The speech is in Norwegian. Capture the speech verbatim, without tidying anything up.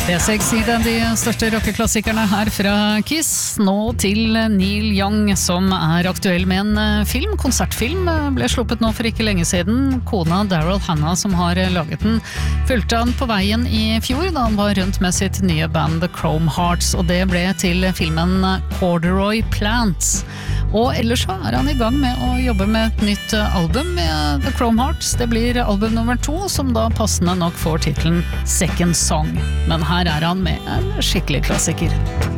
P seks i den de største rockeklassikerne her fra Kiss. Nå til Neil Young, som er aktuell med en film, konsertfilm, ble sluppet nå for ikke lenge siden. Kona Daryl Hannah, som har laget den, fulgte han på veien i fjor da han var rundt med sitt nye band The Chrome Hearts, og det ble til filmen Corduroy Plants. Og ellers så er han i gang med å jobbe med et nytt album med The Chrome Hearts. Det blir album nummer to, som da passende nok får titelen Second Song. Men her er han med en skikkelig klassiker.